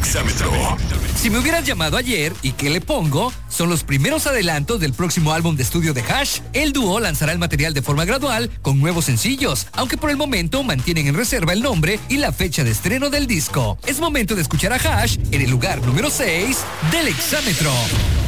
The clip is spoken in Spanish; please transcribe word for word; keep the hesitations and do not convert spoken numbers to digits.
Exámetro. Si me hubieras llamado ayer, ¿y qué le pongo? Son los primeros adelantos del próximo álbum de estudio de Hash. El dúo lanzará el material de forma gradual con nuevos sencillos, aunque por el momento mantienen en reserva el nombre y la fecha de estreno del disco. Es momento de escuchar a Hash en el lugar número seis del Exámetro.